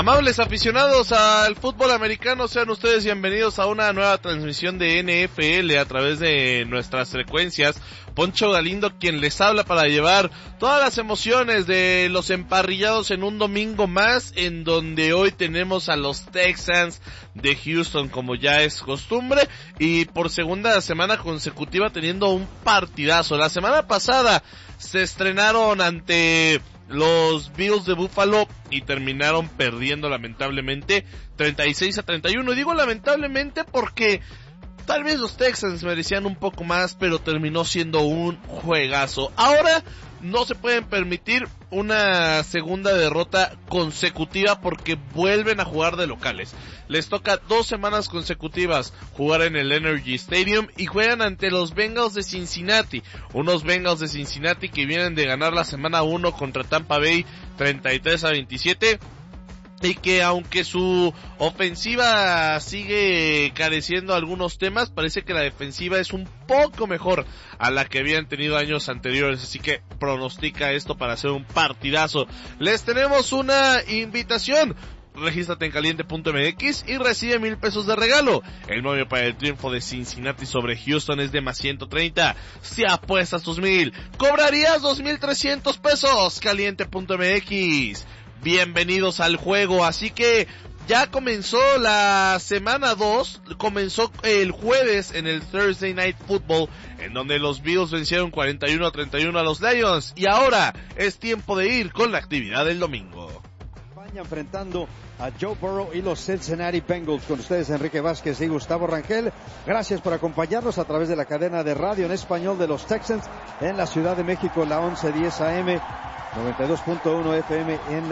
Amables aficionados al fútbol americano, sean ustedes bienvenidos a una nueva transmisión de NFL a través de nuestras frecuencias. Poncho Galindo quien les habla para llevar todas las emociones de los emparrillados en un domingo más, en donde hoy tenemos a los Texans de Houston como ya es costumbre, y por segunda semana consecutiva teniendo un partidazo. La semana pasada se estrenaron ante los Bills de Buffalo y terminaron perdiendo lamentablemente 36-31. Y digo lamentablemente porque tal vez los Texans merecían un poco más, pero terminó siendo un juegazo. Ahora no se pueden permitir una segunda derrota consecutiva porque vuelven a jugar de locales. Les toca 2 semanas consecutivas jugar en el Energy Stadium y juegan ante los Bengals de Cincinnati. Unos Bengals de Cincinnati que vienen de ganar la semana 1 contra Tampa Bay 33-27. Y que aunque su ofensiva sigue careciendo algunos temas, parece que la defensiva es un poco mejor a la que habían tenido años anteriores, así que pronostica esto para hacer un partidazo. Les tenemos una invitación. Regístrate en caliente.mx y recibe $1,000 de regalo. El novio para el triunfo de Cincinnati sobre Houston es de +130. Si apuestas tus 1,000, cobrarías $2,300. Caliente.mx. Bienvenidos al juego, así que ya comenzó la semana 2, comenzó el jueves en el Thursday Night Football, en donde los Bills vencieron 41-31 a los Lions, y ahora es tiempo de ir con la actividad del domingo. España enfrentando a Joe Burrow y los Cincinnati Bengals. Con ustedes Enrique Vázquez y Gustavo Rangel. Gracias por acompañarnos a través de la cadena de radio en español de los Texans en la Ciudad de México, la 1110 AM. 92.1 FM en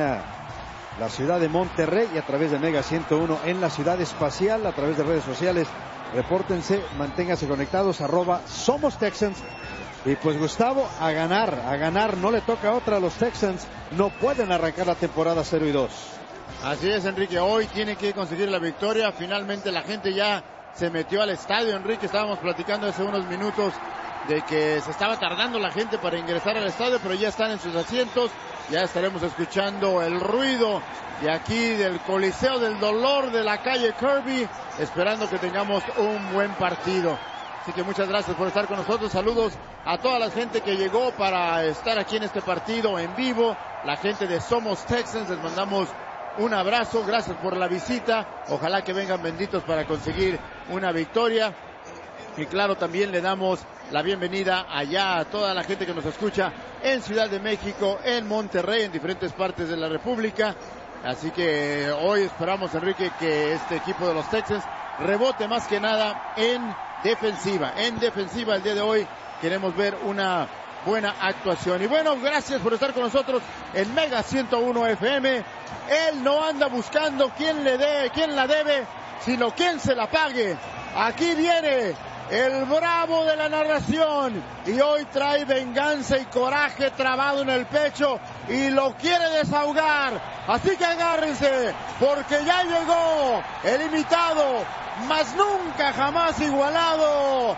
la ciudad de Monterrey y a través de Mega 101 en la ciudad espacial, a través de redes sociales. Repórtense, manténganse conectados, @Somos Texans. Y pues Gustavo, a ganar, no le toca otra a los Texans, no pueden arrancar la temporada 0-2. Así es, Enrique, hoy tiene que conseguir la victoria. Finalmente la gente ya se metió al estadio, Enrique, estábamos platicando hace unos minutos de que se estaba tardando la gente para ingresar al estadio, pero ya están en sus asientos, ya estaremos escuchando el ruido de aquí del Coliseo del Dolor de la calle Kirby, esperando que tengamos un buen partido. Así que muchas gracias por estar con nosotros, saludos a toda la gente que llegó para estar aquí en este partido en vivo, la gente de Somos Texans, les mandamos un abrazo, gracias por la visita, ojalá que vengan benditos para conseguir una victoria. Y claro, también le damos la bienvenida allá a toda la gente que nos escucha en Ciudad de México, en Monterrey, en diferentes partes de la República. Así que hoy esperamos, Enrique, que este equipo de los Texans rebote más que nada en defensiva. En defensiva el día de hoy queremos ver una buena actuación. Y bueno, gracias por estar con nosotros en Mega 101 FM. Él no anda buscando quién la debe, sino quién se la pague. Aquí viene el bravo de la narración y hoy trae venganza y coraje trabado en el pecho y lo quiere desahogar, así que agárrense porque ya llegó el imitado, mas nunca jamás igualado,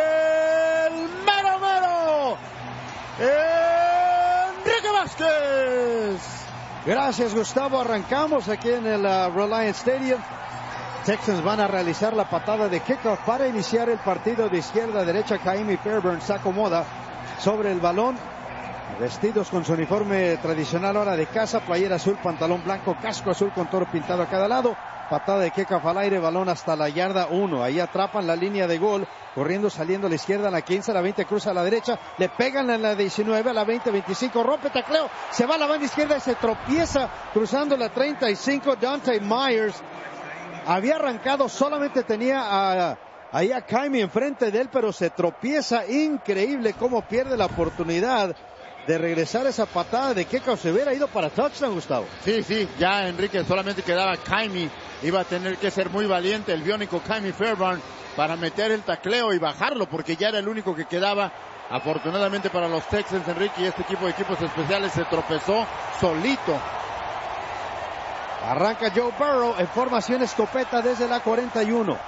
el mero mero, Enrique Vázquez. Gracias, Gustavo, arrancamos aquí en el Reliant Stadium. Texans van a realizar la patada de kickoff para iniciar el partido de izquierda a derecha. Jaime Fairburn se acomoda sobre el balón, vestidos con su uniforme tradicional ahora de casa, playera azul, pantalón blanco, casco azul con toro pintado a cada lado. Patada de kickoff al aire, balón hasta la yarda 1. Ahí atrapan la línea de gol, corriendo, saliendo a la izquierda, a la 15, a la 20, cruza a la derecha, le pegan en la 19, a la 20, 25, rompe tacleo, se va a la banda izquierda y se tropieza cruzando la 35, Dante Myers. Había arrancado, solamente tenía ahí a Jaime enfrente de él, pero se tropieza. Increíble cómo pierde la oportunidad de regresar esa patada de kickoff. Se hubiera ido para touchdown, Gustavo. Sí, ya Enrique, solamente quedaba Jaime. Iba a tener que ser muy valiente el biónico Jaime Fairburn para meter el tacleo y bajarlo, porque ya era el único que quedaba. Afortunadamente para los Texans, Enrique, y este equipo de equipos especiales se tropezó solito. Arranca Joe Burrow en formación escopeta desde la 41.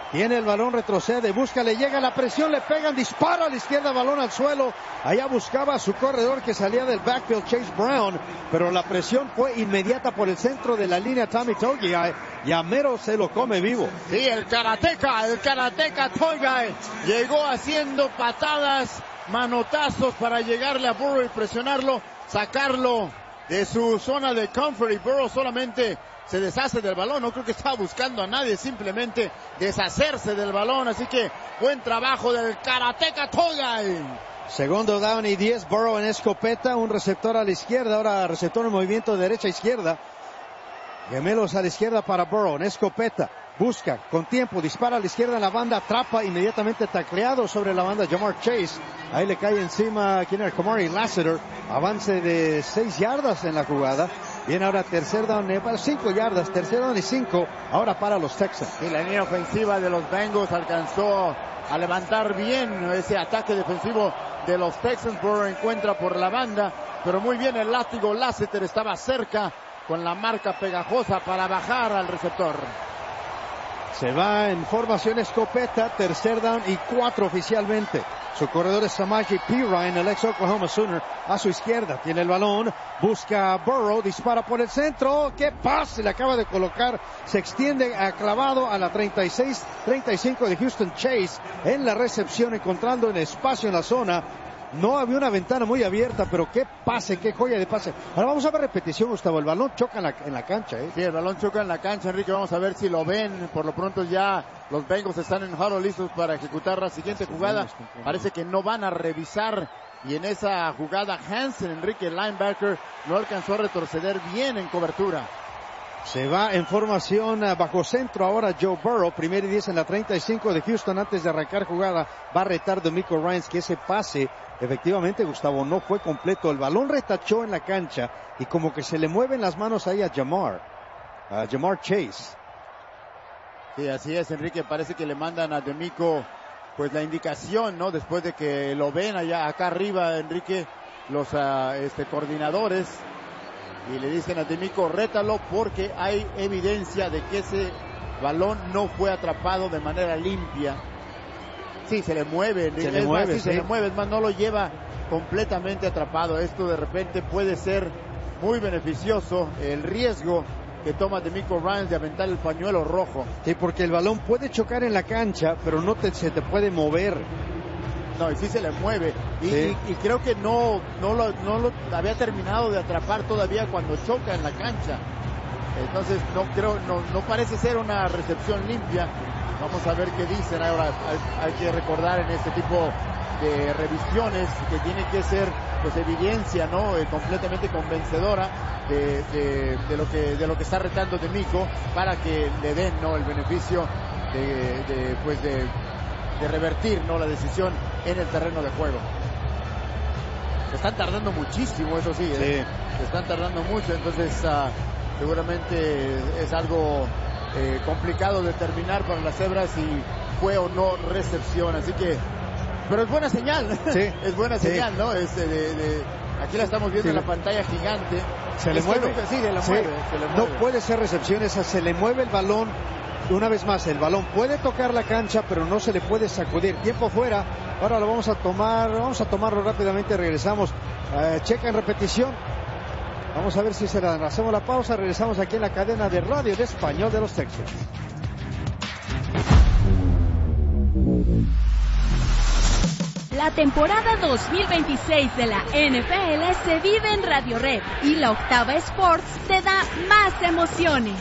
Tiene el balón, retrocede, busca, le llega la presión, le pegan, dispara a la izquierda, balón al suelo. Allá buscaba a su corredor que salía del backfield, Chase Brown, pero la presión fue inmediata por el centro de la línea, Tommy Togiai, y a mero se lo come vivo. Sí, el karateca Togiai llegó haciendo patadas, manotazos para llegarle a Burrow y presionarlo, sacarlo de su zona de comfort, y Burrow solamente se deshace del balón. No creo que estaba buscando a nadie, simplemente deshacerse del balón. Así que buen trabajo del karateca Togiai. Segundo down y 10, Burrow en escopeta, un receptor a la izquierda, ahora receptor en movimiento de derecha a izquierda. Gemelos a la izquierda para Burrow, en escopeta, busca, con tiempo, dispara a la izquierda en la banda, atrapa, inmediatamente tacleado sobre la banda Jamar Chase. Ahí le cae encima, ¿quién era? Kamari Lassiter, avance de 6 yardas en la jugada. Viene ahora tercer down, 5 yardas, tercer down y 5, ahora para los Texans. Y la línea ofensiva de los Bengals alcanzó a levantar bien ese ataque defensivo de los Texans. Burrow encuentra por la banda, pero muy bien el látigo. Lassiter estaba cerca con la marca pegajosa para bajar al receptor. Se va en formación escopeta, tercer down y 4 oficialmente. Su corredor es Samaje Perine, el ex Oklahoma Sooner, a su izquierda. Tiene el balón, busca a Burrow, dispara por el centro. ¡Qué pase! Le acaba de colocar. Se extiende a clavado a la 36-35 de Houston Chase en la recepción, encontrando en espacio en la zona. No había una ventana muy abierta, pero qué pase, qué joya de pase. Ahora vamos a ver repetición, Gustavo. El balón choca en la cancha. Sí, el balón choca en la cancha, Enrique. Vamos a ver si lo ven. Por lo pronto ya los Bengals están en huddle listos para ejecutar la siguiente jugada. Parece que no van a revisar. Y en esa jugada Hansen, Enrique, el linebacker, no alcanzó a retroceder bien en cobertura. Se va en formación bajo centro ahora Joe Burrow, primer y 10 en la 35 de Houston. Antes de arrancar jugada va a retar DeMeco Ryans, que ese pase, efectivamente, Gustavo, no fue completo. El balón retachó en la cancha y como que se le mueven las manos ahí a Jamar Chase. Sí, así es, Enrique. Parece que le mandan a DeMeco pues la indicación, ¿no? Después de que lo ven allá acá arriba, Enrique, los coordinadores. Y le dicen a DeMeco, rétalo porque hay evidencia de que ese balón no fue atrapado de manera limpia. Sí, se le mueve. Se le mueve, es más, no lo lleva completamente atrapado. Esto de repente puede ser muy beneficioso, el riesgo que toma DeMeco Ryans de aventar el pañuelo rojo. Sí, porque el balón puede chocar en la cancha, pero se te puede mover. No, y sí se le mueve. Y creo que no lo había terminado de atrapar todavía cuando choca en la cancha. Entonces no parece ser una recepción limpia. Vamos a ver qué dicen. Ahora hay que recordar en este tipo de revisiones que tiene que ser pues evidencia, ¿no? Completamente convencedora de lo que está retando DeMeco para que le den, ¿no? El beneficio de revertir, ¿no? La decisión en el terreno de juego. Se están tardando muchísimo, eso sí, Se están tardando mucho, entonces seguramente es algo complicado determinar para las cebras si fue o no recepción, así que, pero es buena señal, sí. Es buena señal, ¿no? Aquí la estamos viendo en la pantalla gigante. Se le mueve. Se le mueve. No puede ser recepción esa, se le mueve el balón. Una vez más, el balón puede tocar la cancha, pero no se le puede sacudir. Tiempo fuera. Ahora lo vamos a tomarlo rápidamente. Regresamos. Checa en repetición. Vamos a ver si se la hacemos la pausa. Regresamos aquí en la cadena de radio de español de los Texans. La temporada 2026 de la NFL se vive en Radio Red y la Octava Sports te da más emociones.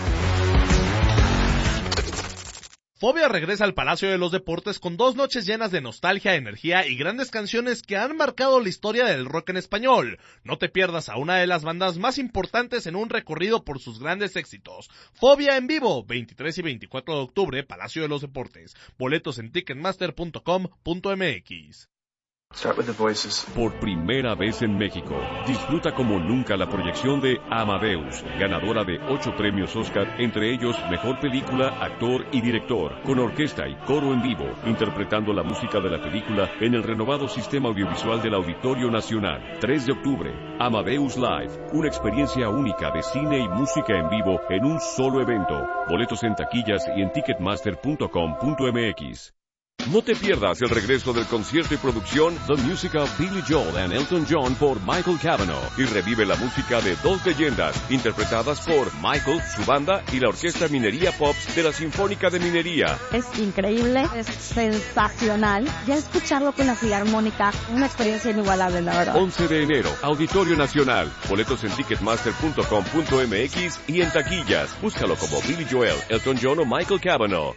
Fobia regresa al Palacio de los Deportes con 2 noches llenas de nostalgia, energía y grandes canciones que han marcado la historia del rock en español. No te pierdas a una de las bandas más importantes en un recorrido por sus grandes éxitos. Fobia en vivo, 23 y 24 de octubre, Palacio de los Deportes. Boletos en ticketmaster.com.mx. Por primera vez en México, disfruta como nunca la proyección de Amadeus, ganadora de 8 premios Oscar, entre ellos Mejor Película, Actor y Director, con orquesta y coro en vivo, interpretando la música de la película en el renovado sistema audiovisual del Auditorio Nacional. 3 de octubre, Amadeus Live, una experiencia única de cine y música en vivo en un solo evento. Boletos en taquillas y en ticketmaster.com.mx. No te pierdas el regreso del concierto y producción The Music of Billy Joel and Elton John por Michael Cavanaugh y revive la música de dos leyendas interpretadas por Michael, su banda y la Orquesta Minería Pops de la Sinfónica de Minería. Es increíble, es sensacional. Ya escucharlo con la Filarmónica, una experiencia inigualable, la verdad. 11 de enero, Auditorio Nacional. Boletos en ticketmaster.com.mx y en taquillas. Búscalo como Billy Joel, Elton John o Michael Cavanaugh.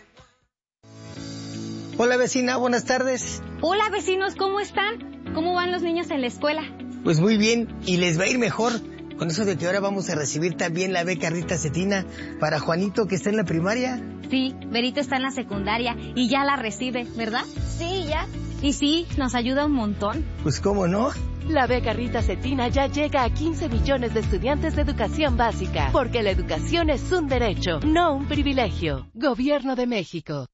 Hola vecina, buenas tardes. Hola vecinos, ¿cómo están? ¿Cómo van los niños en la escuela? Pues muy bien, y les va a ir mejor con eso de que ahora vamos a recibir también la beca Rita Cetina para Juanito, que está en la primaria. Sí, Berito está en la secundaria y ya la recibe, ¿verdad? Sí, ya. Y sí, nos ayuda un montón. Pues cómo no. La beca Rita Cetina ya llega a 15 millones de estudiantes de educación básica, porque la educación es un derecho, no un privilegio. Gobierno de México.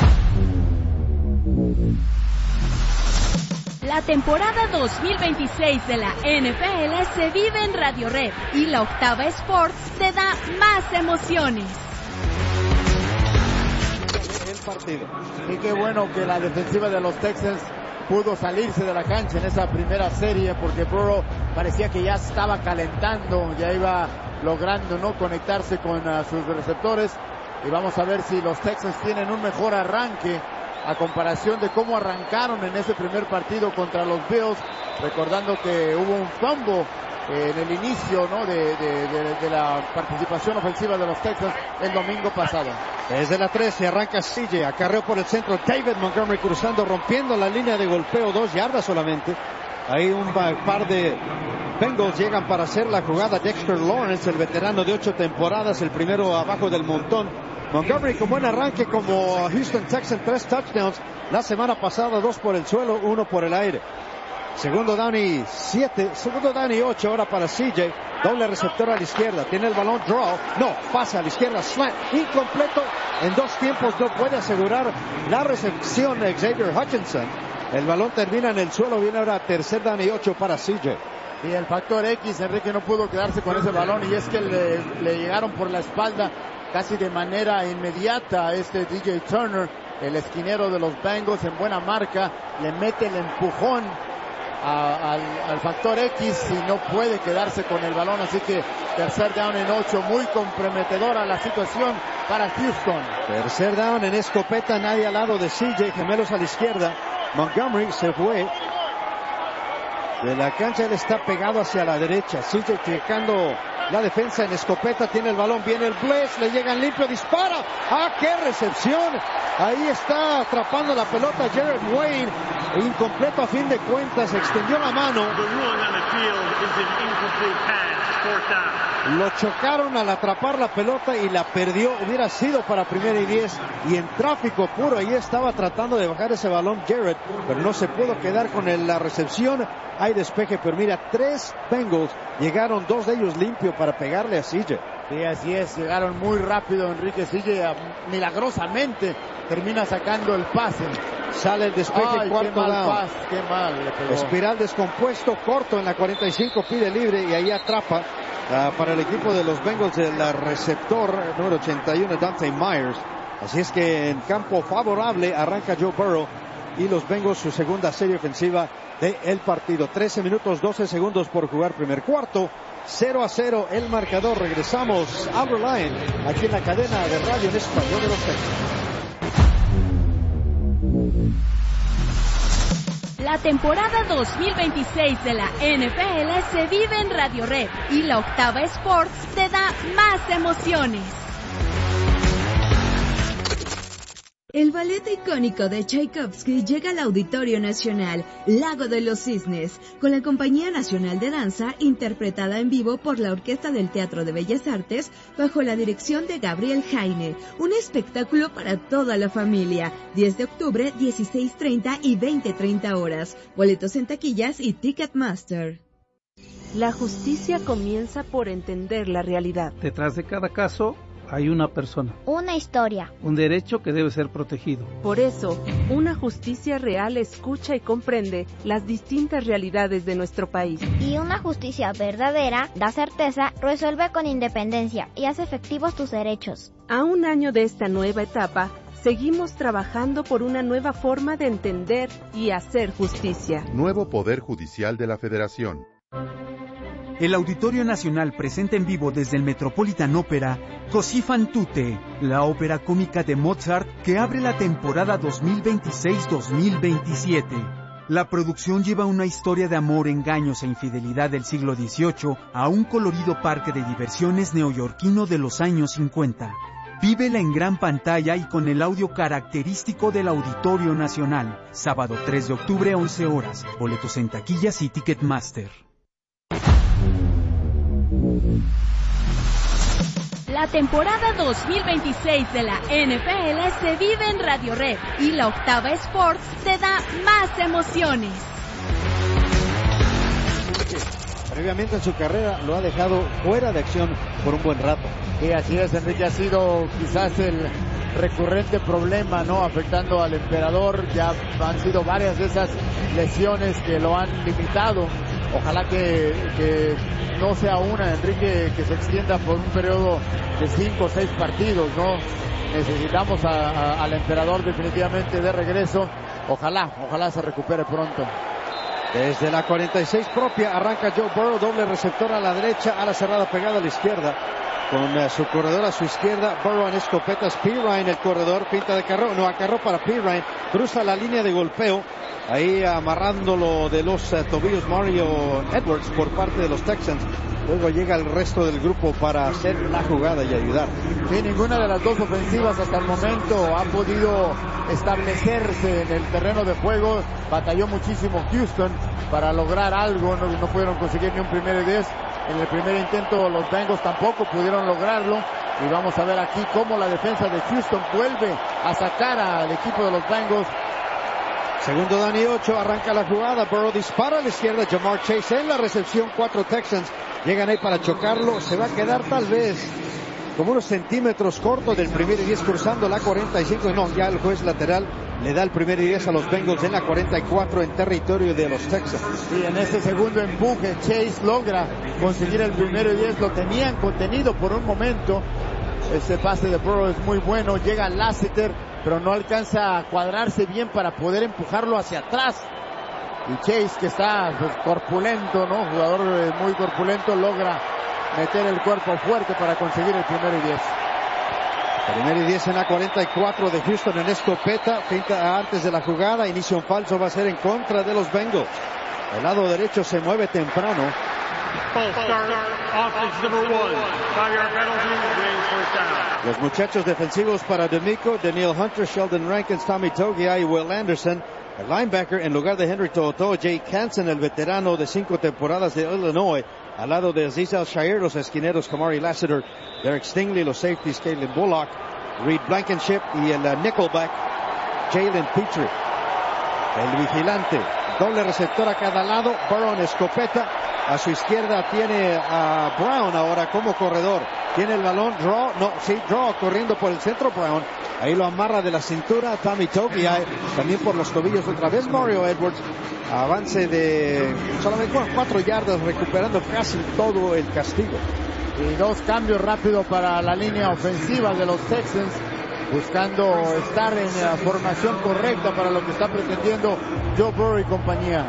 La temporada 2026 de la NFL se vive en Radio Red y la Octava Sports te da más emociones. El partido. Y qué bueno que la defensiva de los Texans pudo salirse de la cancha en esa primera serie, porque Burrow parecía que ya estaba calentando, ya iba logrando no conectarse con sus receptores. Y vamos a ver si los Texans tienen un mejor arranque a comparación de cómo arrancaron en ese primer partido contra los Bills, recordando que hubo un fumble en el inicio, ¿no?, de la participación ofensiva de los Texans el domingo pasado. Desde la 13 arranca CJ, acarreo por el centro, David Montgomery cruzando, rompiendo la línea de golpeo, 2 yardas solamente. Ahí un par de Bengals llegan para hacer la jugada. Dexter Lawrence, el veterano de 8 temporadas, el primero abajo del montón. Montgomery con buen arranque como Houston Texans, 3 touchdowns. La semana pasada 2 por el suelo, 1 por el aire. Segundo down y 7, segundo down y 8 ahora para CJ. Doble receptor a la izquierda, tiene el balón, draw, no, pasa a la izquierda, slant, incompleto. En 2 tiempos no puede asegurar la recepción de Xavier Hutchinson. El balón termina en el suelo, viene ahora tercer down y 8 para CJ. Y el factor X, Enrique no pudo quedarse con ese balón, y es que le llegaron por la espalda casi de manera inmediata a DJ Turner, el esquinero de los Bengals, en buena marca, le mete el empujón al factor X y no puede quedarse con el balón, así que tercer down en 8, muy comprometedora la situación para Houston. Tercer down en escopeta, nadie al lado de CJ, gemelos a la izquierda. Montgomery se fue de la cancha, él está pegado hacia la derecha. CJ checando la defensa en escopeta, tiene el balón, viene el blitz, le llegan limpio, dispara. ¡Ah, qué recepción! Ahí está atrapando la pelota Jared Wayne, incompleto a fin de cuentas, extendió la mano. Lo chocaron al atrapar la pelota y la perdió. Hubiera sido para primera y 10 y en tráfico puro. Ahí estaba tratando de bajar ese balón Jared, pero no se pudo quedar con la recepción. Hay despeje, pero mira, 3 Bengals llegaron, 2 de ellos limpio para pegarle a CJ. Sí, así es, llegaron muy rápido. Enrique CJ milagrosamente termina sacando el pase. Sale el despeje, cuarto down. Qué mal le pegó. Espiral descompuesto, corto en la 45, pide libre y ahí atrapa para el equipo de los Bengals el receptor número 81, Dante Myers. Así es que en campo favorable arranca Joe Burrow y los Bengals su segunda serie ofensiva del partido. 13 minutos 12 segundos por jugar primer cuarto. 0-0 el marcador. Regresamos a Reliant aquí en la cadena de radio en español de los Texans. La temporada 2026 de la NFL se vive en Radio Red y la Octava Sports te da más emociones. El ballet icónico de Tchaikovsky llega al Auditorio Nacional, Lago de los Cisnes, con la Compañía Nacional de Danza, interpretada en vivo por la Orquesta del Teatro de Bellas Artes, bajo la dirección de Gabriel Heine. Un espectáculo para toda la familia. 10 de octubre, 16:30 y 20:30 horas. Boletos en taquillas y Ticketmaster. La justicia comienza por entender la realidad. Detrás de cada caso hay una persona. Una historia. Un derecho que debe ser protegido. Por eso, una justicia real escucha y comprende las distintas realidades de nuestro país. Y una justicia verdadera da certeza, resuelve con independencia y hace efectivos tus derechos. A un año de esta nueva etapa, seguimos trabajando por una nueva forma de entender y hacer justicia. Nuevo Poder Judicial de la Federación. El Auditorio Nacional presenta en vivo desde el Metropolitan Opera Così fan tutte, la ópera cómica de Mozart que abre la temporada 2026-2027. La producción lleva una historia de amor, engaños e infidelidad del siglo XVIII a un colorido parque de diversiones neoyorquino de los años 50. Vívela en gran pantalla y con el audio característico del Auditorio Nacional. Sábado 3 de octubre, 11 horas. Boletos en taquillas y Ticketmaster. La temporada 2026 de la NFL se vive en Radio Red y la Octava Sports te da más emociones. Previamente en su carrera lo ha dejado fuera de acción por un buen rato. Sí, así es, Enrique, ha sido quizás el recurrente problema, ¿no? Afectando al emperador. Ya han sido varias de esas lesiones que lo han limitado. Ojalá que no sea una, Enrique, que se extienda por un periodo de 5 o 6 partidos, ¿no? Necesitamos al emperador definitivamente de regreso. Ojalá se recupere pronto. Desde la 46 propia arranca Joe Burrow, doble receptor a la derecha, ala cerrada pegada a la izquierda. Con su corredor a su izquierda, Burrow en escopetas, Pirine el corredor, pinta de carro, no acarró para Pirine, cruza la línea de golpeo, ahí amarrándolo de los tobillos Mario Edwards por parte de los Texans. Luego llega el resto del grupo para hacer la jugada y ayudar. Sí, ninguna de las dos ofensivas hasta el momento ha podido establecerse en el terreno de juego. Batalló muchísimo Houston para lograr algo, no pudieron conseguir ni un primer y 10. En el primer intento los Bengals tampoco pudieron lograrlo. Y vamos a ver aquí cómo la defensa de Houston vuelve a sacar al equipo de los Bengals. Segundo down y 8, arranca la jugada, Burrow dispara a la izquierda, Jamar Chase en la recepción, 4 Texans llegan ahí para chocarlo, se va a quedar tal vez como unos centímetros cortos del primer y 10 cruzando la 45, no, ya el juez lateral le da el primer y 10 a los Bengals en la 44 en territorio de los Texans. Sí, en ese segundo empuje Chase logra conseguir el primero y 10, lo tenían contenido por un momento. Ese pase de Burrow es muy bueno, llega Lassiter, pero no alcanza a cuadrarse bien para poder empujarlo hacia atrás. Y Chase, que está pues, corpulento, ¿no? Jugador muy corpulento, logra meter el cuerpo fuerte para conseguir el primero y 10. Primero y 10 en la 44 de Houston en escopeta, finta antes de la jugada, inicio un falso, va a ser en contra de los Bengals. El lado derecho se mueve temprano. Los muchachos defensivos para D'Amico, Daniel Hunter, Sheldon Rankins, Tommy Togiai y Will Anderson. El linebacker en lugar de Henry To'oTo'o, Jake Hansen, el veterano de 5 temporadas de Illinois. Al lado de Aziz Al-Shaair, los esquineros Kamari Lassiter, Derek Stingley, los safeties Caleb Bullock, Reed Blankenship y el nickelback Jalen Petrie. El vigilante, doble receptor a cada lado, Burrow en escopeta. A su izquierda tiene a Brown ahora como corredor. Tiene el balón, Draw corriendo por el centro, Brown. Ahí lo amarra de la cintura Tommy Togiai, también por los tobillos otra vez Mario Edwards. Avance de solamente 4 yardas, recuperando casi todo el castigo. Y 2 cambios rápidos para la línea ofensiva de los Texans, buscando estar en la formación correcta para lo que está pretendiendo Joe Burrow y compañía.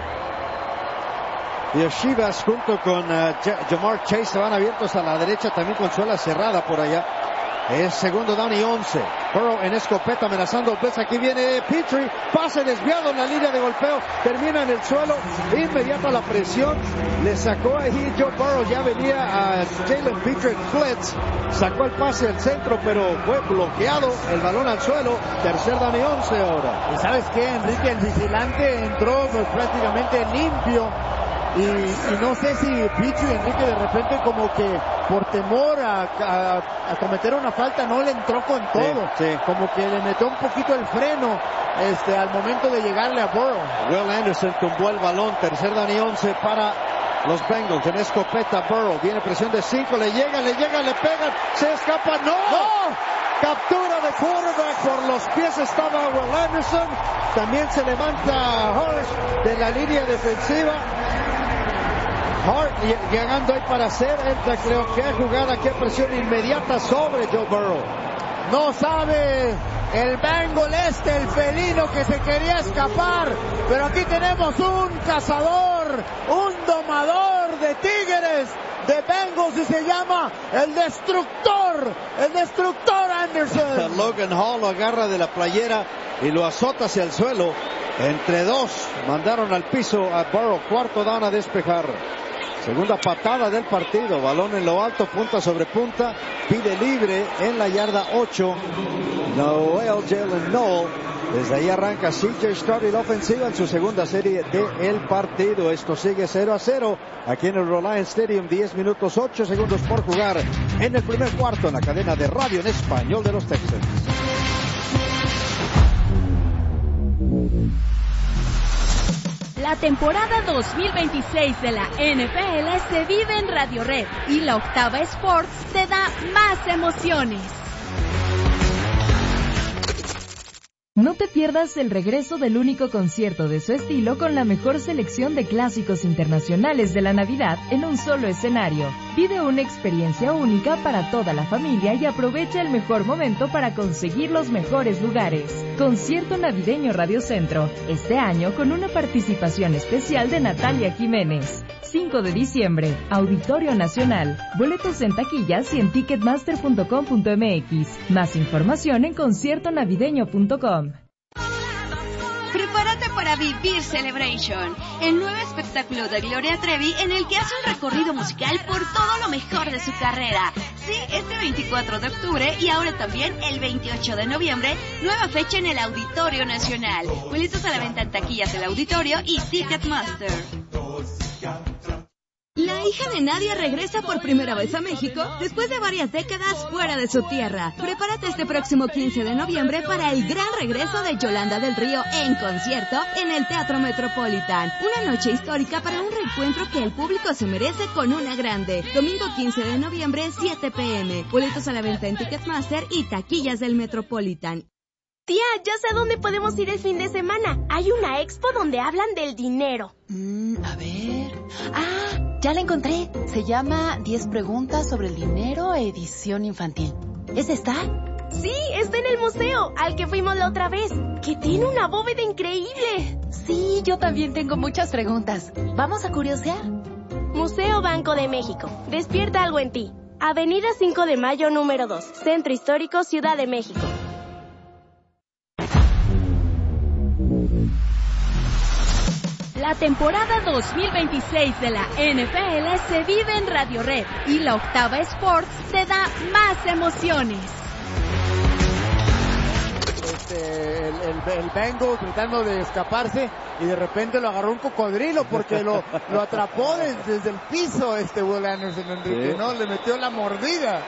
Y los Chivas junto con Jamar Chase se van abiertos a la derecha, también con su ala cerrada por allá. Es segundo down y 11. Burrow en escopeta amenazando el blitz. Aquí viene Petrie. Pase desviado en la línea de golpeo. Termina en el suelo. Inmediata la presión. Le sacó ahí Joe Burrow. Ya venía a Jalen Petrie Flitz. Sacó el pase al centro, pero fue bloqueado. El balón al suelo. Tercer down y 11 ahora. ¿Y sabes qué, Enrique? El vigilante entró pues, prácticamente limpio. Y no sé si Pichu y Enrique de repente como que por temor a cometer una falta no le entró con todo. Sí. Como que le metió un poquito el freno al momento de llegarle a Burrow. Will Anderson tumbó el balón. Tercer down y 11 para los Bengals. En escopeta Burrow. Viene presión de 5. Le llegan, le pegan. Se escapa. ¡No! Captura de quarterback por los pies estaba Will Anderson. También se levanta Hurst de la línea defensiva. Hart llegando ahí para hacer el tacleo. Qué jugada, qué presión inmediata sobre Joe Burrow. No sabe el Bengal el felino que se quería escapar. Pero aquí tenemos un cazador, un domador de tigres de Bengals y se llama el Destructor Anderson. Logan Hall lo agarra de la playera y lo azota hacia el suelo. Entre dos mandaron al piso a Burrow. Cuarto down a despejar. Segunda patada del partido. Balón en lo alto, punta sobre punta. Pide libre en la yarda 8. Jalen Noel. Desde ahí arranca CJ Stroud y la ofensiva en su segunda serie del partido. Esto sigue 0-0 aquí en el Reliant Stadium. 10 minutos 8 segundos por jugar en el primer cuarto en la cadena de radio en español de los Texans. La temporada 2026 de la NFL se vive en Radio Red y la Octava Sports te da más emociones. No te pierdas el regreso del único concierto de su estilo con la mejor selección de clásicos internacionales de la Navidad en un solo escenario. Vive una experiencia única para toda la familia y aprovecha el mejor momento para conseguir los mejores lugares. Concierto Navideño Radio Centro, este año con una participación especial de Natalia Jiménez. 5 de diciembre, Auditorio Nacional. Boletos en taquillas y en ticketmaster.com.mx. Más información en conciertonavideño.com. Prepárate para vivir Celebration, el nuevo espectáculo de Gloria Trevi en el que hace un recorrido musical por todo lo mejor de su carrera. Sí, este 24 de octubre y ahora también el 28 de noviembre, nueva fecha en el Auditorio Nacional. Boletos a la venta en taquillas del Auditorio y Ticketmaster. La hija de Nadia regresa por primera vez a México después de varias décadas fuera de su tierra. Prepárate este próximo 15 de noviembre para el gran regreso de Yolanda del Río en concierto en el Teatro Metropolitan. Una noche histórica para un reencuentro que el público se merece con una grande. Domingo 15 de noviembre, 7 p.m. Boletos a la venta en Ticketmaster y taquillas del Metropolitan. Tía, ya sé a dónde podemos ir el fin de semana. Hay una expo donde hablan del dinero. A ver... ya la encontré. Se llama 10 preguntas sobre el dinero, edición infantil. ¿Es esta? Sí, está en el museo, al que fuimos la otra vez, que tiene una bóveda increíble. Sí, yo también tengo muchas preguntas. ¿Vamos a curiosear? Museo Banco de México. Despierta algo en ti. Avenida 5 de Mayo, número 2. Centro Histórico, Ciudad de México. La temporada 2026 de la NFL se vive en Radio Red y la Octava Sports te da más emociones. El Bengal tratando de escaparse y de repente lo agarró un cocodrilo porque lo atrapó desde el piso Will Anderson, Enrique, ¿no? Le metió la mordida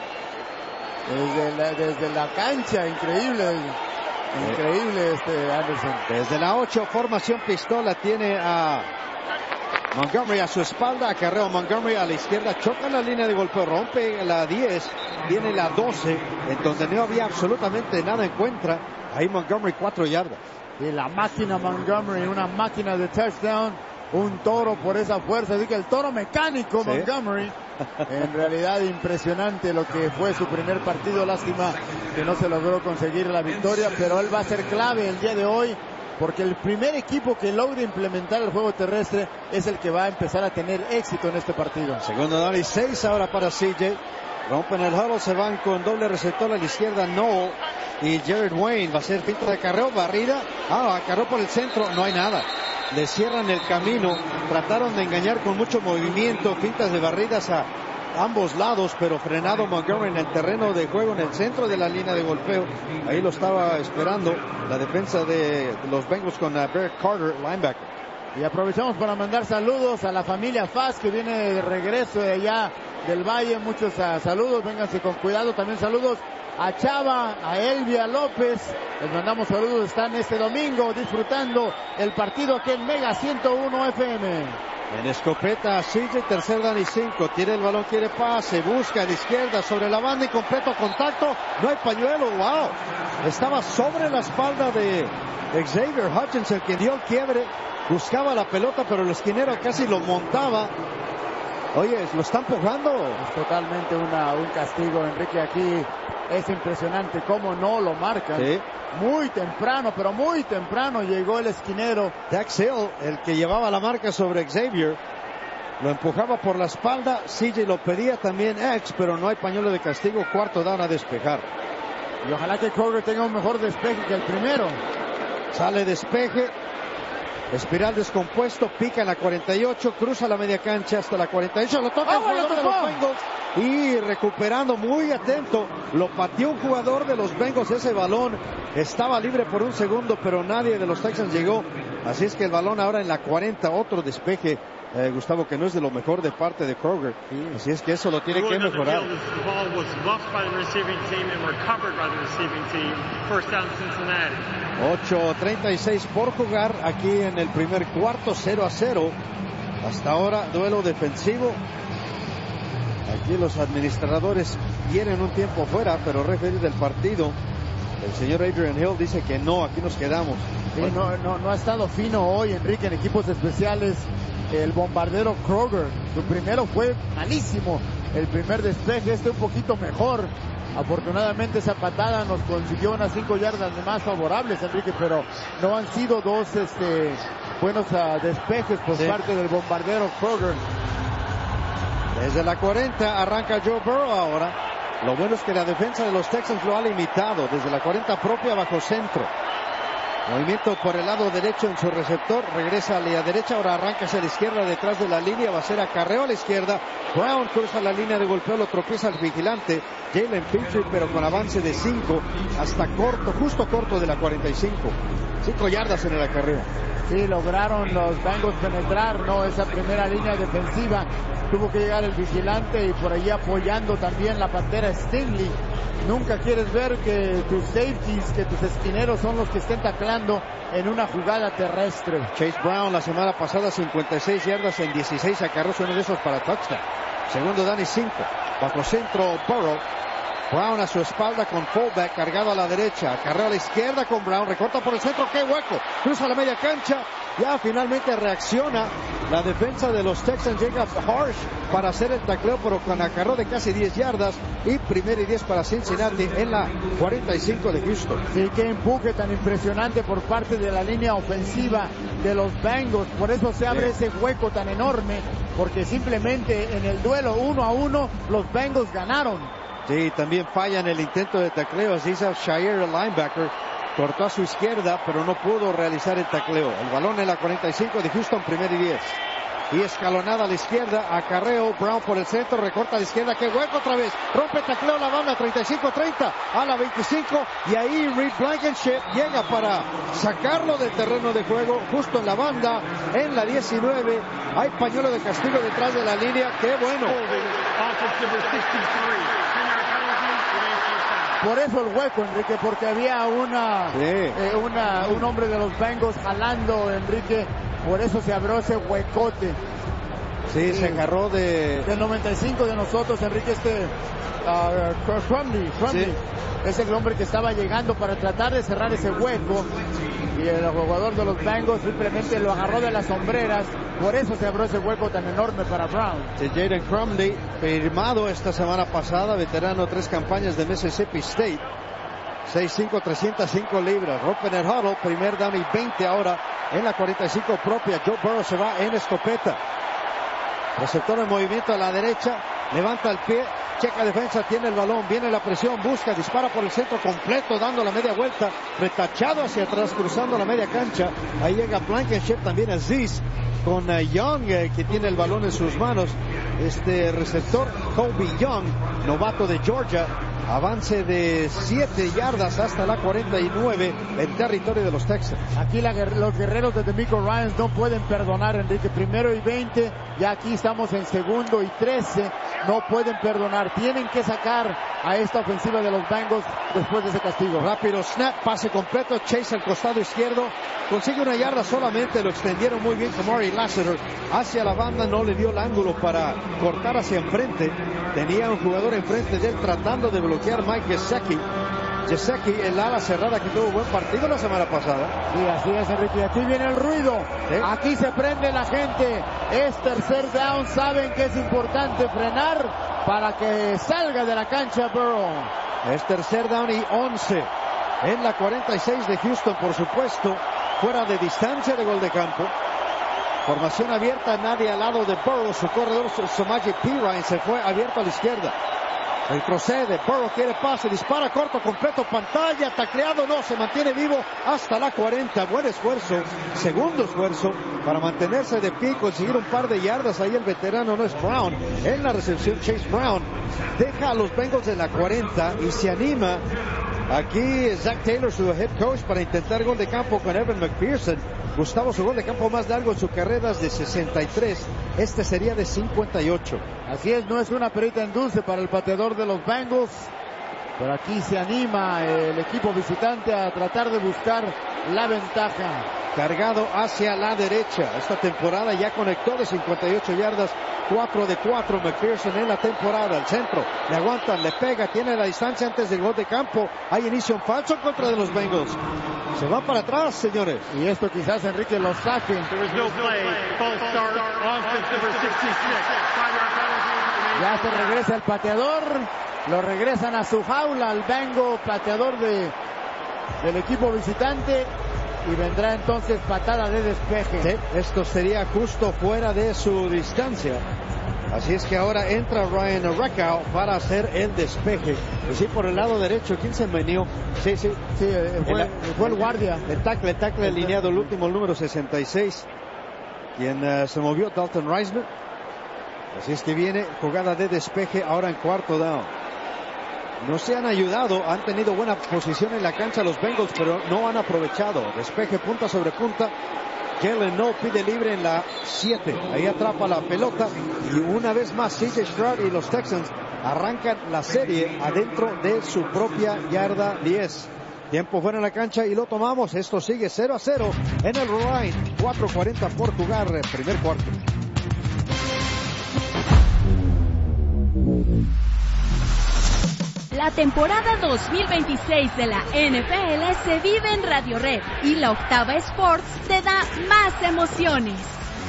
desde la cancha, increíble Anderson. Desde la 8, formación pistola, tiene a Montgomery a su espalda, acarreo Montgomery a la izquierda, choca en la línea de golpeo, rompe la 10, viene la 12, en donde no había absolutamente nada, encuentra ahí Montgomery 4 yardas. Y la máquina Montgomery, una máquina de touchdown, un toro por esa fuerza, así que el toro mecánico, ¿sí? Montgomery. En realidad impresionante lo que fue su primer partido, lástima que no se logró conseguir la victoria, pero él va a ser clave el día de hoy, porque el primer equipo que logre implementar el juego terrestre es el que va a empezar a tener éxito en este partido. Segundo down y 6 ahora para CJ. Rompen el huddle, se van con doble receptor a la izquierda Noel y Jared Wayne. Va a ser pinta de acarreo, barrida. Acarreó por el centro, no hay nada. Le cierran el camino, trataron de engañar con mucho movimiento, pintas de barridas a ambos lados, pero frenado Montgomery en el terreno de juego, en el centro de la línea de golpeo. Ahí lo estaba esperando la defensa de los Bengals con Barrett Carter, linebacker. Y aprovechamos para mandar saludos a la familia Faz, que viene de regreso de allá del Valle. Muchos saludos, vénganse con cuidado. También saludos a Chava, a Elvia López. Les mandamos saludos, están este domingo disfrutando el partido aquí en Mega 101 FM. En escopeta, CJ, tercer down y 5. Tiene el balón, quiere pase, busca a la izquierda sobre la banda y completo contacto. No hay pañuelo, wow. Estaba sobre la espalda de Xavier Hutchinson, quien dio el quiebre. Buscaba la pelota, pero el esquinero casi lo montaba. Oye, lo están empujando. Es totalmente un castigo, Enrique. Aquí es impresionante cómo no lo marcan. Sí. Muy temprano, pero muy temprano llegó el esquinero. Dax Hill, el que llevaba la marca sobre Xavier, lo empujaba por la espalda. CJ lo pedía también pero no hay pañuelo de castigo. Cuarto down a despejar. Y ojalá que Kroger tenga un mejor despeje que el primero. Sale despeje. Espiral descompuesto, pica en la 48, cruza la media cancha hasta la 48, lo toca el jugador de los Bengals y recuperando, muy atento, lo pateó un jugador de los Bengals. Ese balón estaba libre por un segundo, pero nadie de los Texans llegó, así es que el balón ahora en la 40, otro despeje, Gustavo, que no es de lo mejor de parte de Kroger, así es que eso lo tiene que mejorar. 8:36 por jugar aquí en el primer cuarto, 0-0. Hasta ahora, duelo defensivo. Aquí los administradores quieren un tiempo fuera, pero referee del partido, el señor Adrian Hill, dice que no, aquí nos quedamos. Sí, no ha estado fino hoy, Enrique, en equipos especiales. El bombardero Kroger, su primero fue malísimo. El primer despeje, un poquito mejor. Afortunadamente esa patada nos consiguió unas 5 yardas más favorables, Enrique, pero no han sido dos buenos despejes por parte del bombardero Kroger. Desde la 40 arranca Joe Burrow ahora. Lo bueno es que la defensa de los Texans lo ha limitado. Desde la 40 propia bajo centro. Movimiento por el lado derecho en su receptor, regresa a la derecha, ahora arranca hacia la izquierda detrás de la línea, va a ser acarreo a la izquierda. Brown cruza la línea de golpeo, lo tropieza el vigilante Jalen Pitre, pero con avance de 5 hasta corto, justo corto de la 45. 5 yardas en el acarreo. Sí, lograron los Bengals penetrar, esa primera línea defensiva. Tuvo que llegar el vigilante y por allí apoyando también la pantera Stingley. Nunca quieres ver que tus safeties, que tus esquineros son los que estén taclando en una jugada terrestre. Chase Brown la semana pasada 56 yardas en 16 acarreos, uno de esos para touchdown. Segundo down y 5. Bajo centro Burrow. Brown a su espalda con fullback cargado a la derecha. Acarreo a la izquierda con Brown. Recorta por el centro. ¡Qué hueco! Cruza la media cancha. Ya finalmente reacciona la defensa de los Texans. Llega Harsh para hacer el tacleo, pero con acarreo de casi 10 yardas. Y primero y 10 para Cincinnati en la 45 de Houston. Sí, qué empuje tan impresionante por parte de la línea ofensiva de los Bengals. Por eso se abre ese hueco tan enorme. Porque simplemente en el duelo 1-1 los Bengals ganaron. Sí, también falla en el intento de tacleo. Aziza Shire, el linebacker, cortó a su izquierda, pero no pudo realizar el tacleo. El balón en la 45 de Houston, primero y 10. Y escalonada a la izquierda, acarreo, Brown por el centro, recorta a la izquierda, qué hueco otra vez. Rompe tacleo la banda, 35-30 a la 25. Y ahí Reed Blankenship llega para sacarlo del terreno de juego, justo en la banda, en la 19. Hay pañuelo de castigo detrás de la línea, qué bueno. Por eso el hueco, Enrique, porque había un hombre de los Bengals jalando, Enrique, por eso se abrió ese huecote. Sí, se agarró del 95 de nosotros, Enrique, Crumley. Sí. Es el hombre que estaba llegando para tratar de cerrar ese hueco. Y el jugador de los Bengals simplemente lo agarró de las sombreras. Por eso se abrió ese hueco tan enorme para Brown. Jaden Crumley, firmado esta semana pasada, veterano 3 campañas de Mississippi State. 6'5", 305 libras. Rompen el huddle, primer down y 20 ahora en la 45 propia. Joe Burrow se va en escopeta. Receptor en movimiento a la derecha, levanta el pie, checa defensa, tiene el balón, viene la presión, busca, dispara por el centro completo, dando la media vuelta, retachado hacia atrás, cruzando la media cancha. Ahí llega Blankenship, también Aziz, con Young, que tiene el balón en sus manos. Este receptor, Kobe Young, novato de Georgia, avance de 7 yardas hasta la 49 en territorio de los Texans. Aquí los guerreros de DeMeco Ryans no pueden perdonar, Enrique. 1st y 20, ya aquí estamos en 2nd y 13, no pueden perdonar. Tienen que sacar a esta ofensiva de los Bengals después de ese castigo. Rápido snap, pase completo, Chase al costado izquierdo, consigue 1 yarda solamente, lo extendieron muy bien con Murray Lassiter hacia la banda, no le dio el ángulo para cortar hacia enfrente. Tenía un jugador enfrente de él tratando de bloquear Mike Gesicki. Gesicki, el ala cerrada que tuvo buen partido la semana pasada. Sí, así es, Enrique. Aquí viene el ruido. Aquí se prende la gente. Es 3rd down. Saben que es importante frenar para que salga de la cancha Burrow. Es 3rd down y 11 en la 46 de Houston, por supuesto, fuera de distancia de gol de campo. Formación abierta, nadie al lado de Burrow. Su corredor, Samaje Perine, se fue abierto a la izquierda. Retrocede, Burrow quiere pase, dispara corto, completo, pantalla, tacleado, no, se mantiene vivo hasta la 40. Buen esfuerzo, segundo esfuerzo para mantenerse de pie y conseguir un par de yardas. Ahí el veterano no es Brown. En la recepción, Chase Brown deja a los Bengals en la 40 y se anima aquí Zach Taylor, su head coach, para intentar gol de campo con Evan McPherson. Gustavo, su gol de campo más largo en su carrera es de 63. Este sería de 58. Así es, no es una perita en dulce para el pateador de los Bengals. Pero aquí se anima el equipo visitante a tratar de buscar la ventaja. Cargado hacia la derecha. Esta temporada ya conectó de 58 yardas. 4 de 4 McPherson en la temporada. Al centro, le aguantan, le pega, tiene la distancia antes del gol de campo. Hay inicio en falso en contra de los Bengals. Se van para atrás, señores. Y esto quizás, Enrique, lo saquen. Ya se regresa el pateador. Lo regresan a su jaula al Bengal, pateador del equipo visitante. Y vendrá entonces patada de despeje. Sí, esto sería justo fuera de su distancia. Así es que ahora entra Ryan Recao para hacer el despeje. Y sí, por el lado derecho, ¿quién se venió? Sí, fue el guardia. El tackle alineado, el último, el número 66. Quien se movió, Dalton Reisman. Así es que viene jugada de despeje ahora en 4th down. No se han ayudado, han tenido buena posición en la cancha los Bengals, pero no han aprovechado. Despeje punta sobre punta. Jalen No pide libre en la 7. Ahí atrapa la pelota. Y una vez más CJ Stroud y los Texans arrancan la serie adentro de su propia yarda 10. Tiempo fuera en la cancha y lo tomamos. Esto sigue 0-0 en el Rhode Island. 4:40 por jugar, primer cuarto. La temporada 2026 de la NFL se vive en Radio Red y la Octava Sports te da más emociones.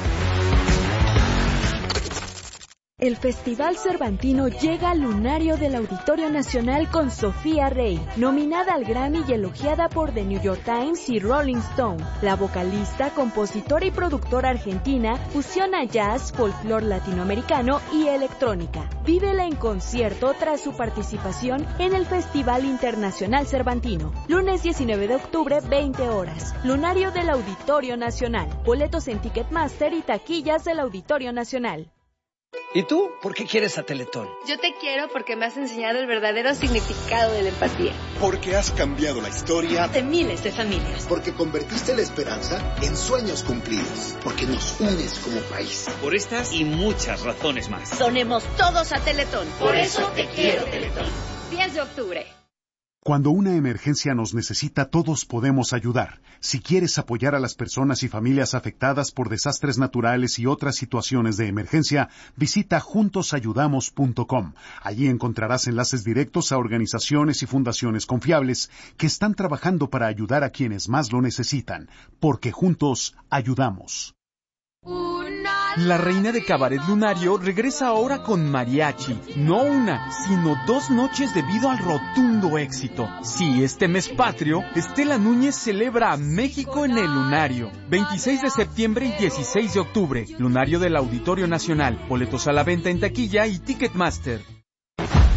El Festival Cervantino llega al lunario del Auditorio Nacional con Sofía Rey, nominada al Grammy y elogiada por The New York Times y Rolling Stone. La vocalista, compositora y productora argentina fusiona jazz, folclore latinoamericano y electrónica. Vívela en concierto tras su participación en el Festival Internacional Cervantino. Lunes 19 de octubre, 20 horas. Lunario del Auditorio Nacional. Boletos en Ticketmaster y taquillas del Auditorio Nacional. ¿Y tú? ¿Por qué quieres a Teletón? Yo te quiero porque me has enseñado el verdadero significado de la empatía. Porque has cambiado la historia de miles de familias. Porque convertiste la esperanza en sueños cumplidos. Porque nos unes como país. Por estas y muchas razones más. Sonemos todos a Teletón. Por eso te quiero, Teletón. 10 de octubre. Cuando una emergencia nos necesita, todos podemos ayudar. Si quieres apoyar a las personas y familias afectadas por desastres naturales y otras situaciones de emergencia, visita juntosayudamos.com. Allí encontrarás enlaces directos a organizaciones y fundaciones confiables que están trabajando para ayudar a quienes más lo necesitan, porque juntos ayudamos. La reina de Cabaret Lunario regresa ahora con mariachi. No una, sino 2 noches debido al rotundo éxito. Sí, este mes patrio, Estela Núñez celebra a México en el Lunario. 26 de septiembre y 16 de octubre. Lunario del Auditorio Nacional. Boletos a la venta en taquilla y Ticketmaster.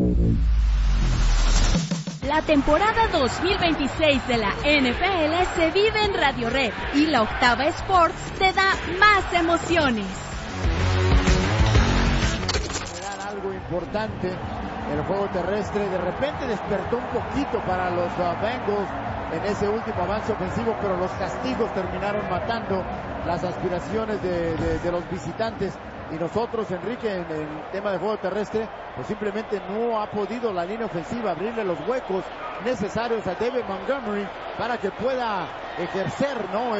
La temporada 2026 de la NFL se vive en Radio Red y la Octava Sports te da más emociones. Algo importante, el juego terrestre de repente despertó un poquito para los Bengals en ese último avance ofensivo, pero los castigos terminaron matando las aspiraciones de los visitantes. Y nosotros, Enrique, en el tema de juego terrestre, pues simplemente no ha podido la línea ofensiva abrirle los huecos necesarios a David Montgomery para que pueda ejercer, ¿no?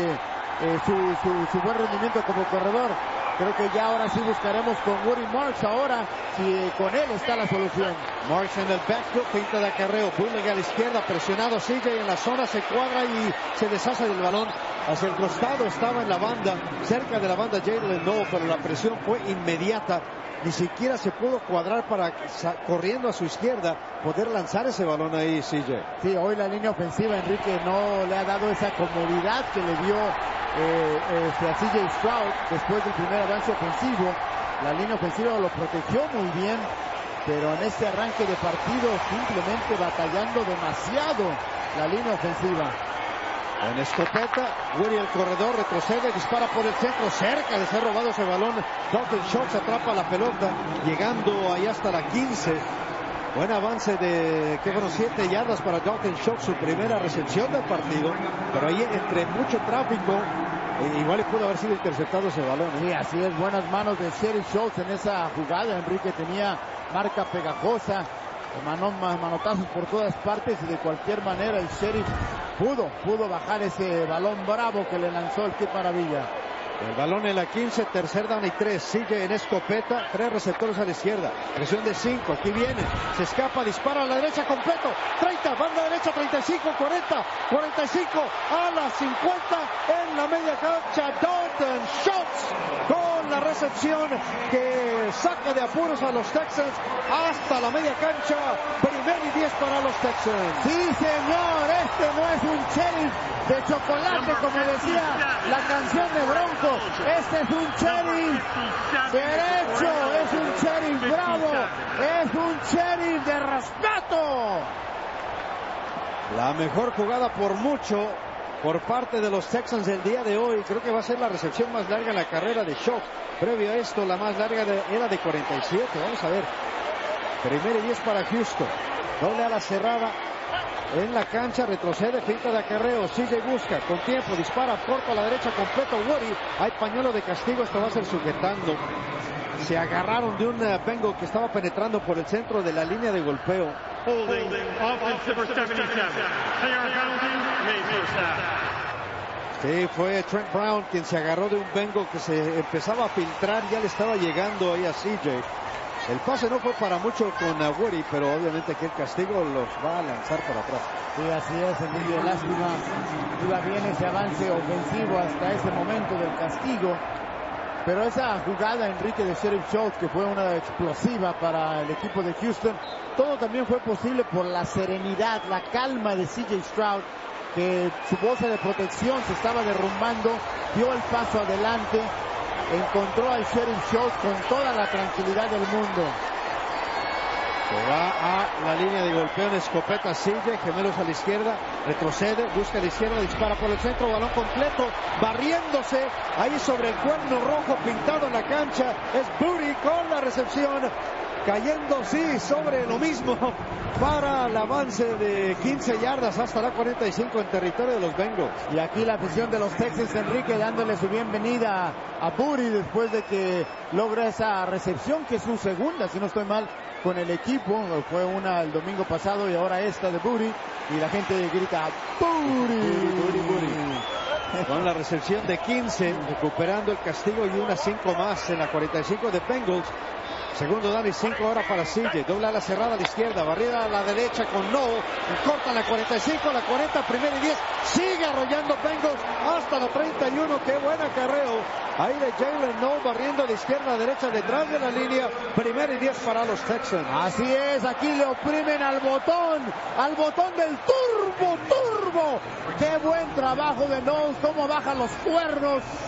Su buen rendimiento como corredor. Creo que ya ahora sí buscaremos con Woody Marks ahora si con él está la solución. Marks en el backfield, pinta de acarreo, Bullock a la izquierda, presionado, sigue en la zona, se cuadra y se deshace del balón. Hacia el costado estaba en la banda, cerca de la banda Jalen Noel, pero la presión fue inmediata. Ni siquiera se pudo cuadrar para, corriendo a su izquierda, poder lanzar ese balón ahí, CJ. Sí, hoy la línea ofensiva, Enrique, no le ha dado esa comodidad que le dio a CJ Stroud después del primer avance ofensivo. La línea ofensiva lo protegió muy bien, pero en este arranque de partido simplemente batallando demasiado la línea ofensiva. En escopeta, Woody el corredor retrocede, dispara por el centro, cerca de ser robado ese balón. Dalton Schultz atrapa la pelota, llegando ahí hasta la 15. Buen avance de, 7 yardas para Dalton Schultz, su primera recepción del partido. Pero ahí entre mucho tráfico, igual pudo haber sido interceptado ese balón. Sí, así es, buenas manos de Sheriff Schultz en esa jugada. Enrique tenía marca pegajosa, manotazos por todas partes y de cualquier manera el Sheriff pudo bajar ese balón bravo que le lanzó el Kid Maravilla. El balón en la 15, tercer down y 3, sigue en escopeta, 3 receptores a la izquierda, presión de 5, aquí viene, se escapa, dispara a la derecha completo, 30, banda derecha, 35, 40, 45, a la 50, en la media cancha, Dalton Schultz con la recepción que saca de apuros a los Texans hasta la media cancha, primer y 10 para los Texans. Sí, señor, este no es un sheriff de chocolate, como decía la canción de Bronco. Este es un sheriff derecho, es un sheriff bravo, es un sheriff de respeto. La mejor jugada por mucho por parte de los Texans el día de hoy. Creo que va a ser la recepción más larga en la carrera de Schultz. Previo a esto, la más larga era de 47. Vamos a ver. Primer y 10 para Houston. Doble a la cerrada en la cancha, retrocede, finta de acarreo, sigue y busca, con tiempo, dispara, corto a la derecha, completo, Woody, hay pañuelo de castigo, esto va a ser sujetando. Se agarraron de un Bengal que estaba penetrando por el centro de la línea de golpeo. Sí, fue Trent Brown quien se agarró de un Bengal que se empezaba a filtrar, ya le estaba llegando ahí a CJ. El pase no fue para mucho con Woody, pero obviamente que el castigo los va a lanzar para atrás. Sí, así es, Emilio, lástima. Iba bien ese avance ofensivo hasta ese momento del castigo. Pero esa jugada, Enrique, de Sheriff Schultz, que fue una explosiva para el equipo de Houston, todo también fue posible por la serenidad, la calma de CJ Stroud, que su bolsa de protección se estaba derrumbando, dio el paso adelante, encontró al Sheriff Schultz con toda la tranquilidad del mundo. Se va a la línea de golpeo en escopeta, sigue, gemelos a la izquierda, retrocede, busca a la izquierda, dispara por el centro, balón completo, barriéndose, ahí sobre el cuerno rojo pintado en la cancha, es Booty con la recepción, cayendo sí sobre lo mismo para el avance de 15 yardas hasta la 45 en territorio de los Bengals. Y aquí la afición de los Texans, Enrique, dándole su bienvenida a Booty después de que logra esa recepción, que es su segunda, si no estoy mal, con el equipo. Fue una el domingo pasado y ahora esta de Booty, y la gente grita Booty, Booty, Booty. Con la recepción de 15, recuperando el castigo y unas 5 más en la 45 de Bengals. Segundo down y 5 ahora para CJ. Dobla a la cerrada a la izquierda, barrida a la derecha con Noel. Corta la 45, la 40, primera y 10. Sigue arrollando Bengals hasta la 31. Qué buen acarreo. Ahí de Jalen Noel barriendo de izquierda a derecha detrás de la línea. Primera y 10 para los Texans. Así es, aquí le oprimen al botón del turbo. Qué buen trabajo de Noel, cómo baja los cuernos.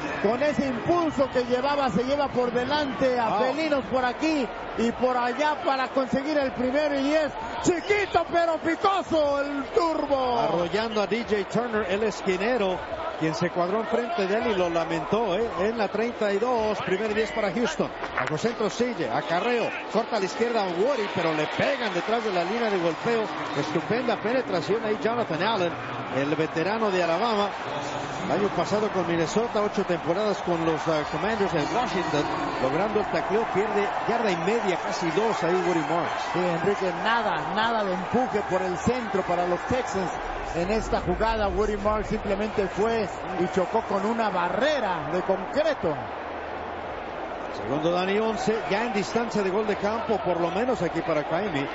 con ese impulso que llevaba, se lleva por delante a Felinos por aquí y por allá para conseguir el primero y 10. Chiquito pero picoso el turbo. Arrollando a DJ Turner, el esquinero, quien se cuadró enfrente de él y lo lamentó, en la 32, primer y 10 para Houston. Bajo centro sigue, acarreo, corta a la izquierda a Woody, pero le pegan detrás de la línea de golpeo. Estupenda penetración ahí Jonathan Allen, el veterano de Alabama. El año pasado con Minnesota, 8 temporadas con los Commanders en Washington, logrando el tacleo, pierde yarda y media, casi 2 ahí Woody Marks. Sí, Enrique, nada de empuje por el centro para los Texans. En esta jugada, Woody Marks simplemente fue y chocó con una barrera de concreto. Segundo Dani 11, ya en distancia de gol de campo, por lo menos aquí para Jaime.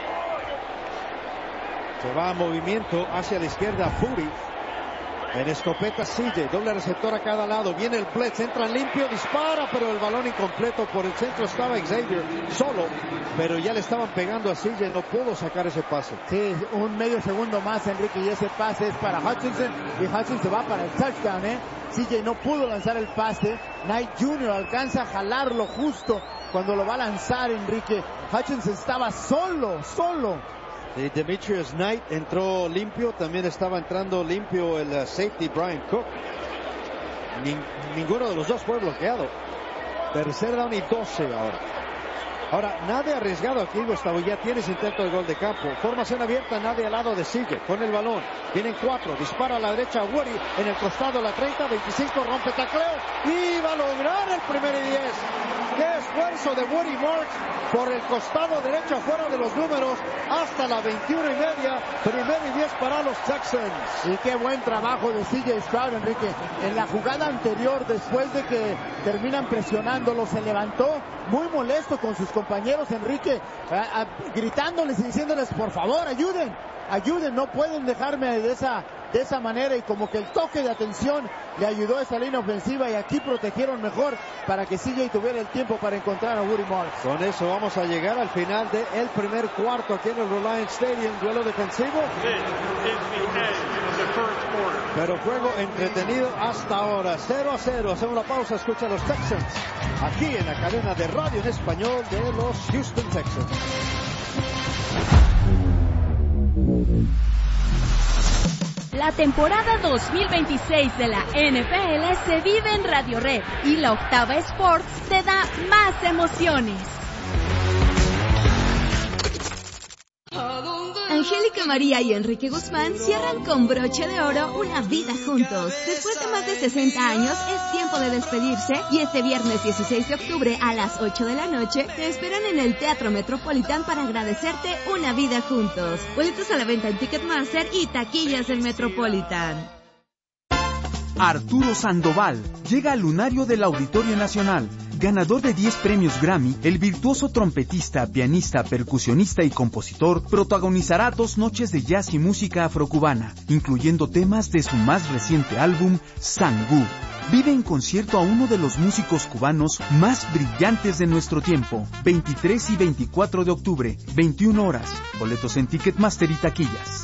Se va a movimiento hacia la izquierda Fury. En escopeta CJ, doble receptor a cada lado, viene el blitz, entra limpio, dispara, pero el balón incompleto. Por el centro estaba Xavier solo, pero ya le estaban pegando a CJ, no pudo sacar ese pase. Sí, un medio segundo más, Enrique, y ese pase es para Hutchinson, y Hutchinson va para el touchdown, CJ no pudo lanzar el pase, Knight Jr. alcanza a jalarlo justo cuando lo va a lanzar, Enrique. Hutchinson estaba solo. Y Demetrius Knight entró limpio, también estaba entrando limpio el safety Brian Cook. Ninguno de los dos fue bloqueado. Tercer down y 12 ahora. Ahora, nadie arriesgado aquí, Gustavo, ya tienes intento de gol de campo. Formación abierta, nadie al lado de Sigue con el balón. Vienen 4, dispara a la derecha Woody, en el costado la 30, 25, rompe tacleo y va a lograr el primer y 10. ¡Qué esfuerzo de Woody Marks por el costado derecho fuera de los números hasta la 21 y media, primer y 10 para los Texans! Y qué buen trabajo de CJ Stroud, Enrique. En la jugada anterior, después de que terminan presionándolo, se levantó muy molesto con sus compañeros, Enrique, gritándoles y diciéndoles, por favor, ayuden, no pueden dejarme de esa manera, y como que el toque de atención le ayudó a esa línea ofensiva, y aquí protegieron mejor para que CJ tuviera el tiempo para encontrar a Woody Marks. Con eso vamos a llegar al final del primer cuarto aquí en el Reliant Stadium, duelo defensivo, pero juego entretenido hasta ahora. 0-0, hacemos la pausa, escucha a los Texans aquí en la cadena de radio en español de los Houston Texans. La temporada 2026 de la NFL se vive en Radio Red y la Octava Sports te da más emociones. Angélica María y Enrique Guzmán cierran con broche de oro una vida juntos. Después de más de 60 años, es tiempo de despedirse, y este viernes 16 de octubre a las 8 de la noche te esperan en el Teatro Metropolitan para agradecerte una vida juntos. Boletos a la venta en Ticketmaster y taquillas del Metropolitan. Arturo Sandoval llega al lunario del Auditorio Nacional. Ganador de 10 premios Grammy, el virtuoso trompetista, pianista, percusionista y compositor protagonizará 2 noches de jazz y música afrocubana, incluyendo temas de su más reciente álbum, Sangú. Vive en concierto a uno de los músicos cubanos más brillantes de nuestro tiempo. 23 y 24 de octubre, 21 horas. Boletos en Ticketmaster y taquillas.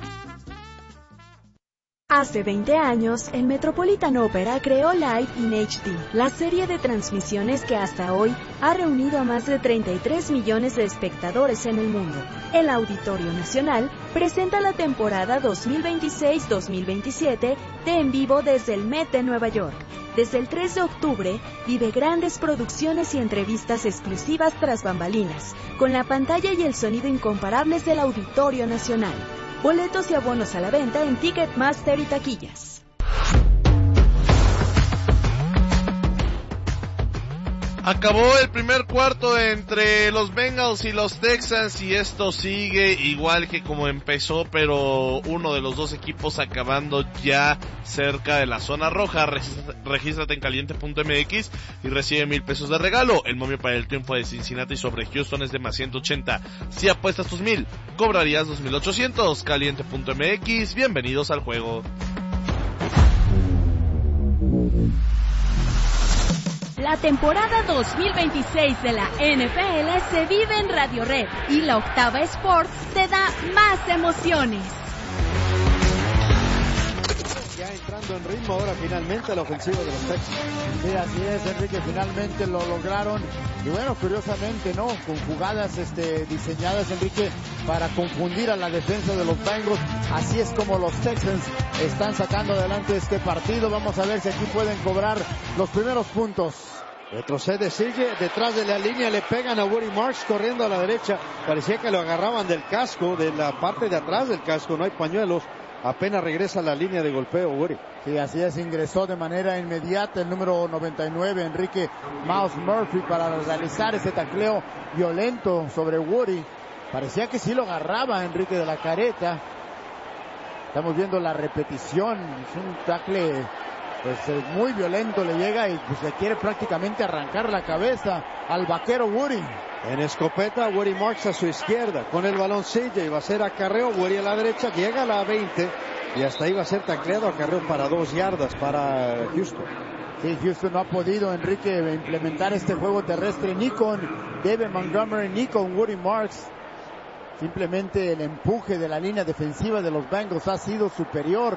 Hace 20 años, el Metropolitan Opera creó Live in HD, la serie de transmisiones que hasta hoy ha reunido a más de 33 millones de espectadores en el mundo. El Auditorio Nacional presenta la temporada 2026-2027 de En Vivo desde el Met de Nueva York. Desde el 3 de octubre, vive grandes producciones y entrevistas exclusivas tras bambalinas, con la pantalla y el sonido incomparables del Auditorio Nacional. Boletos y abonos a la venta en Ticketmaster y taquillas. Acabó el primer cuarto entre los Bengals y los Texans, y esto sigue igual que como empezó, pero uno de los dos equipos acabando ya cerca de la zona roja. Regístrate en caliente.mx y recibe $1,000 de regalo. El momio para el triunfo de Cincinnati sobre Houston es de más 180. Si apuestas tus 1,000, cobrarías 2,800. Caliente.mx, bienvenidos al juego. La temporada 2026 de la NFL se vive en Radio Red y la Octava Sports te da más emociones. Ya Ya entrando en ritmo ahora finalmente la ofensiva de los Texans. Sí, así es, Enrique, finalmente lo lograron. Y bueno, curiosamente, ¿no? Con jugadas diseñadas, Enrique, para confundir a la defensa de los Bengals. Así es como los Texans están sacando adelante este partido. Vamos a ver si aquí pueden cobrar los primeros puntos. Retrocede, sigue detrás de la línea, le pegan a Woody Marks corriendo a la derecha. Parecía que lo agarraban del casco, de la parte de atrás del casco, no hay pañuelos. Apenas regresa a la línea de golpeo, Woody. Sí, así es, ingresó de manera inmediata el número 99, Enrique Miles Murphy, para realizar ese tacleo violento sobre Woody. Parecía que sí lo agarraba Enrique de la careta. Estamos viendo la repetición, es un tacle pues muy violento, le llega y pues le quiere prácticamente arrancar la cabeza al vaquero Woody. En escopeta, Woody Marks a su izquierda, con el balón CJ, va a ser acarreo, Woody a la derecha, llega a la 20 y hasta ahí va a ser tacleado, acarreo para 2 yardas para Houston. Sí, Houston no ha podido, Enrique, implementar este juego terrestre ni con David Montgomery ni con Woody Marks. Simplemente el empuje de la línea defensiva de los Bengals ha sido superior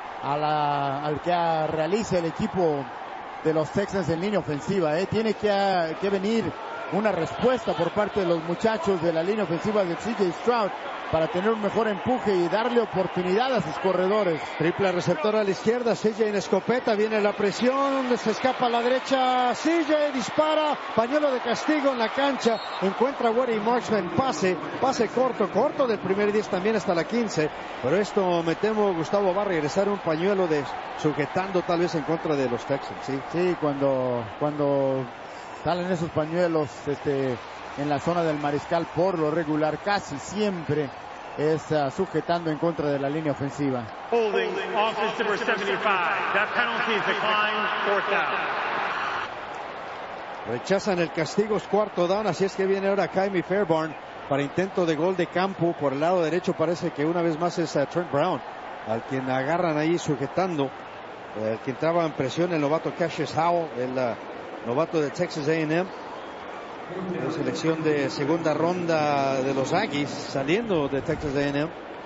al que realiza el equipo de los Texans en línea ofensiva. Tiene que venir una respuesta por parte de los muchachos de la línea ofensiva de CJ Stroud para tener un mejor empuje y darle oportunidad a sus corredores. Triple receptor a la izquierda, CJ en escopeta, viene la presión, se escapa a la derecha, CJ dispara, pañuelo de castigo en la cancha, encuentra a Woody Marks en pase corto del primer 10 también hasta la 15, pero esto me temo, Gustavo, va a regresar un pañuelo de sujetando tal vez en contra de los Texans. Sí, cuando salen esos pañuelos en la zona del mariscal, por lo regular casi siempre es sujetando en contra de la línea ofensiva. Holding offensive number 75. That penalty is declined, 4th down. Rechazan el castigo, es 4º down, así es que viene ahora Ka'imi Fairbairn para intento de gol de campo. Por el lado derecho parece que una vez más es Trent Brown, al quien agarran ahí sujetando, el que entraba en presión, el novato Cassius Howell, el novato de Texas A&M. Selección de segunda ronda de los Aggies, saliendo de Texas A&M.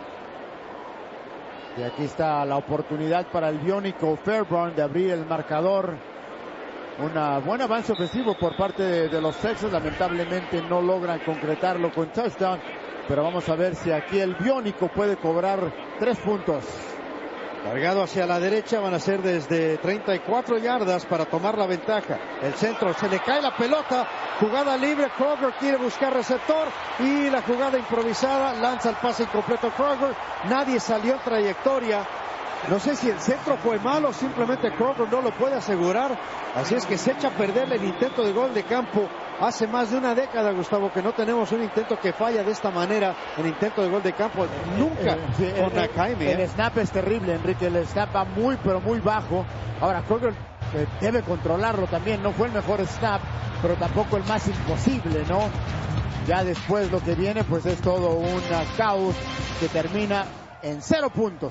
Y aquí está la oportunidad para el biónico Fairbairn de abrir el marcador. Un buen avance ofensivo por parte de los Texans. Lamentablemente no logran concretarlo con touchdown, pero vamos a ver si aquí el biónico puede cobrar 3 puntos. Cargado hacia la derecha, van a ser desde 34 yardas para tomar la ventaja. El centro, se le cae la pelota, jugada libre, Kroger quiere buscar receptor y la jugada improvisada, lanza el pase incompleto Kroger, nadie salió en trayectoria. No sé si el centro fue malo, simplemente Kroger no lo puede asegurar, así es que se echa a perder el intento de gol de campo. Hace más de una década, Gustavo, que no tenemos un intento que falla de esta manera, el intento de gol de campo, nunca con Nakaymi. El snap es terrible, Enrique, el snap va muy, pero muy bajo. Ahora, Kroger debe controlarlo también, no fue el mejor snap, pero tampoco el más imposible, ¿no? Ya después lo que viene, pues es todo un caos que termina en 0 puntos.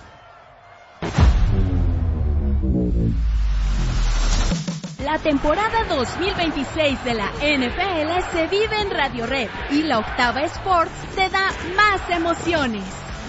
La temporada 2026 de la NFL se vive en Radio Red y la Octava Sports te da más emociones.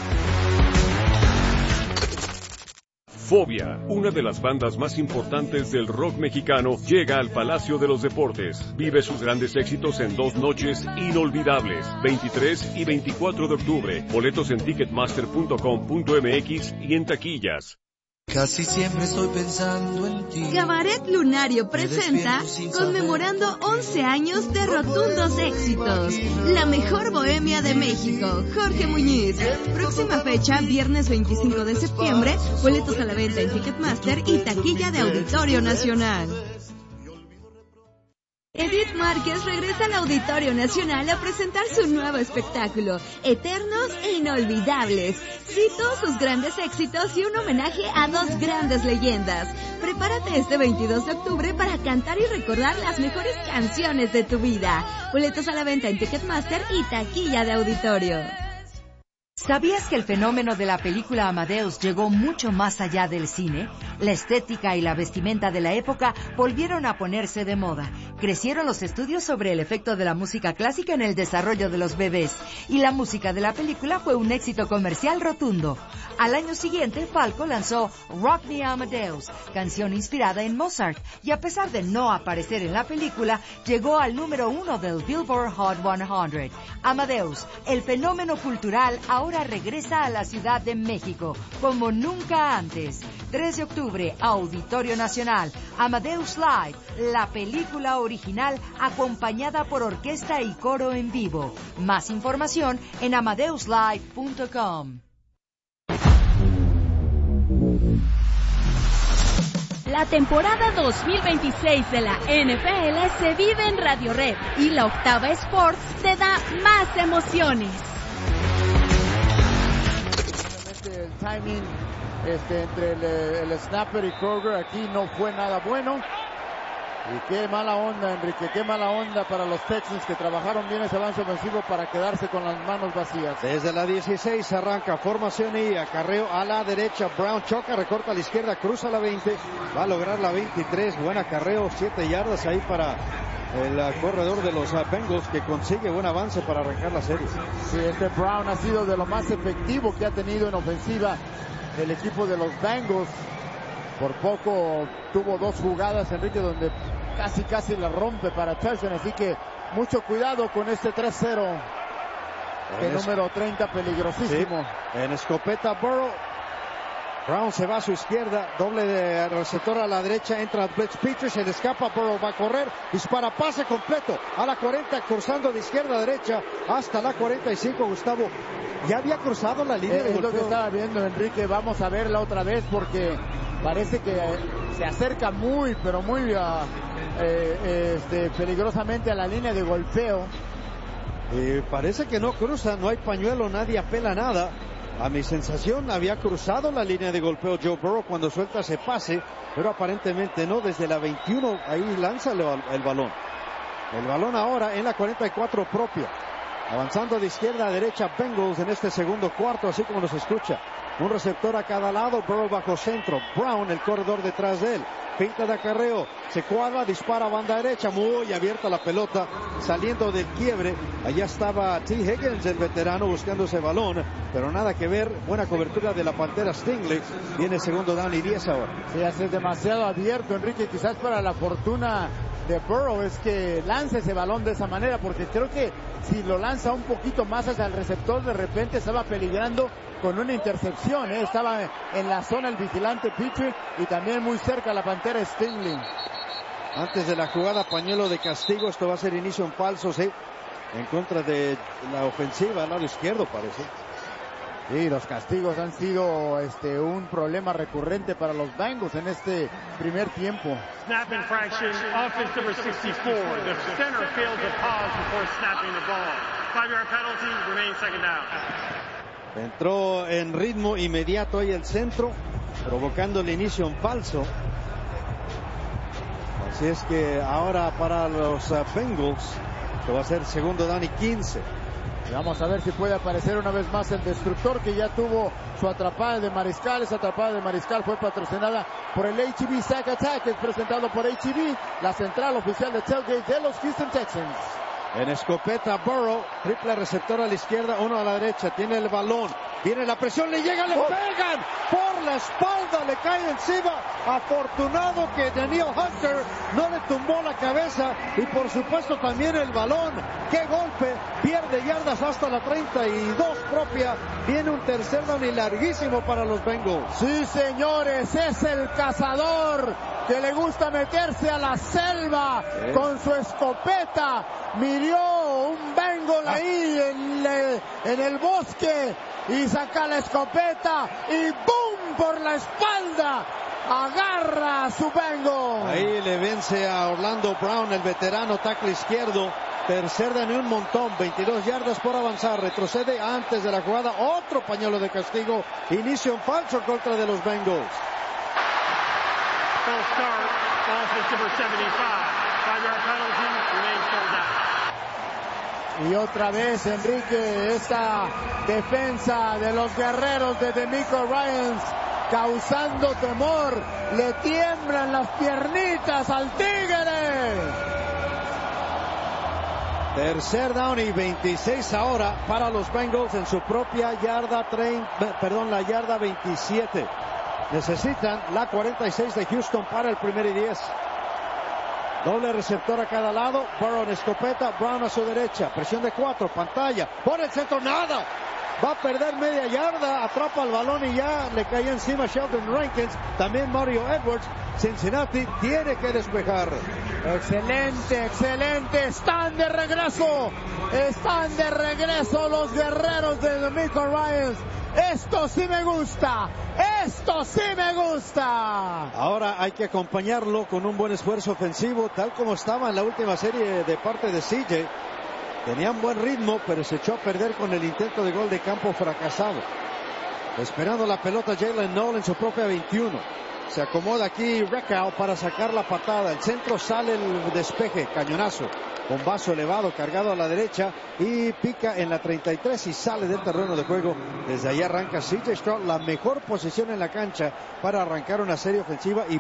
Fobia, una de las bandas más importantes del rock mexicano, llega al Palacio de los Deportes. Vive sus grandes éxitos en 2 noches inolvidables, 23 y 24 de octubre. Boletos en ticketmaster.com.mx y en taquillas. Casi siempre estoy pensando en ti. Cabaret Lunario presenta conmemorando 11 años de rotundos éxitos. La mejor bohemia de México, Jorge Muñiz. Próxima fecha, viernes 25 de septiembre. Boletos a la venta en Ticketmaster y taquilla de Auditorio Nacional. Edith Márquez regresa al Auditorio Nacional a presentar su nuevo espectáculo, Eternos e Inolvidables. Cito sus grandes éxitos y un homenaje a 2 grandes leyendas. Prepárate este 22 de octubre para cantar y recordar las mejores canciones de tu vida. Boletos a la venta en Ticketmaster y taquilla de Auditorio. ¿Sabías que el fenómeno de la película Amadeus llegó mucho más allá del cine? La estética y la vestimenta de la época volvieron a ponerse de moda. Crecieron los estudios sobre el efecto de la música clásica en el desarrollo de los bebés, y la música de la película fue un éxito comercial rotundo. Al año siguiente, Falco lanzó Rock Me Amadeus, canción inspirada en Mozart, y a pesar de no aparecer en la película, llegó al número 1 del Billboard Hot 100. Amadeus, el fenómeno cultural, ahora regresa a la Ciudad de México, como nunca antes. 3 de octubre, Auditorio Nacional, Amadeus Live, la película original acompañada por orquesta y coro en vivo. Más información en amadeuslive.com. La temporada 2026 de la NFL se vive en Radio Red y la Octava Sports te da más emociones. El timing entre el snapper y Kroger aquí no fue nada bueno. Y qué mala onda, Enrique, qué mala onda para los Texans, que trabajaron bien ese avance ofensivo para quedarse con las manos vacías. Desde la 16 arranca formación y acarreo a la derecha. Brown choca, recorta a la izquierda, cruza la 20, va a lograr la 23. Buen acarreo, 7 yardas ahí para el corredor de los Bengals, que consigue buen avance para arrancar la serie. Sí, Brown ha sido de lo más efectivo que ha tenido en ofensiva el equipo de los Bengals. Por poco tuvo 2 jugadas, Enrique, donde casi la rompe para touchdown, así que mucho cuidado con este 3-0. El número 30, peligrosísimo. Sí, en escopeta Burrow. Brown se va a su izquierda, doble de receptor a la derecha, entra Blitz Peters, se le escapa, Burrow va a correr, dispara, pase completo a la 40, cruzando de izquierda a derecha hasta la 45, Gustavo. Ya había cruzado la línea de golpeo. Es lo que estaba viendo, Enrique, vamos a verla otra vez porque parece que se acerca muy, pero muy peligrosamente a la línea de golpeo. Parece que no cruza, no hay pañuelo, nadie apela nada. A mi sensación había cruzado la línea de golpeo Joe Burrow cuando suelta ese pase, pero aparentemente no. Desde la 21 ahí lanza el balón. El balón ahora en la 44 propia. Avanzando de izquierda a derecha Bengals en este segundo cuarto, así como nos escucha. Un receptor a cada lado, Burrow bajo centro, Brown el corredor detrás de él. Pinta de acarreo, se cuadra, dispara a banda derecha, muy abierta la pelota, saliendo del quiebre. Allá estaba T. Higgins, el veterano, buscando ese balón, pero nada que ver. Buena cobertura de la Pantera Stingley. Viene segundo down y 10 ahora. Sí, hace demasiado abierto, Enrique, quizás para la fortuna de Burrow es que lance ese balón de esa manera, porque creo que si lo lanza un poquito más hacia el receptor, de repente estaba peligrando con una intercepción, estaba en la zona el vigilante Petrie y también muy cerca la Pantera Stingley. Antes de la jugada, pañuelo de castigo. Esto va a ser inicio en falso, sí, en contra de la ofensiva al lado izquierdo, parece. Sí, los castigos han sido un problema recurrente para los Bengals en este primer tiempo. Snap infraction, offense number 64. The center failed to pause before snapping the ball. 5-yard penalty, remains second down. Entró en ritmo inmediato ahí el centro, provocando el inicio en falso. Así es que ahora para los Bengals, que va a ser segundo down y 15. Y vamos a ver si puede aparecer una vez más el destructor, que ya tuvo su atrapada de Mariscal. Esa atrapada de Mariscal fue patrocinada por el H-E-B Sack Attack, es presentado por H-E-B, la central oficial de tailgate de los Houston Texans. En escopeta Burrow, triple receptor a la izquierda, uno a la derecha, tiene el balón, viene la presión, le llega, le pegan por la espalda, le cae encima. Afortunado que Daniel Hunter no le tumbó la cabeza, y por supuesto también el balón. ¡Qué golpe! Pierde yardas hasta la 32 propia. Viene un tercer down y larguísimo para los Bengals. Sí, señores, es el cazador que le gusta meterse a la selva con su escopeta. Miró un Bengal ahí en el bosque y saca la escopeta y ¡boom! Por la espalda. Agarra a su Bengal. Ahí le vence a Orlando Brown, el veterano tackle izquierdo. Tercer down y un montón, 22 yardas por avanzar. Retrocede antes de la jugada, otro pañuelo de castigo. Inicio en falso contra de los Bengals. Full start, offense number 75. 5-yard penalty, remains third down. Y otra vez, Enrique, esta defensa de los guerreros de DeMeco Ryans causando temor. Le tiemblan las piernitas al Tigre. Tercer down y 26 ahora para los Bengals en su propia yarda la yarda 27. Necesitan la 46 de Houston para el 1 y 10. Doble receptor a cada lado. Burrow en escopeta. Brown a su derecha. Presión de 4. Pantalla. Por el centro. Nada. Va a perder media yarda. Atrapa el balón y ya le cae encima Sheldon Rankins. También Mario Edwards. Cincinnati tiene que despejar. Excelente, excelente. Están de regreso. Están de regreso los guerreros de DeMeco Ryans. Esto sí me gusta. Esto sí me gusta. Ahora hay que acompañarlo con un buen esfuerzo ofensivo, tal como estaba en la última serie de parte de CJ. Tenían buen ritmo, pero se echó a perder con el intento de gol de campo fracasado. Esperando la pelota Jalen Noel en su propia 21. Se acomoda aquí Recao para sacar la patada. El centro sale el despeje, cañonazo. Bombazo elevado, cargado a la derecha y pica en la 33 y sale del terreno de juego. Desde ahí arranca CJ Stroud, la mejor posición en la cancha para arrancar una serie ofensiva y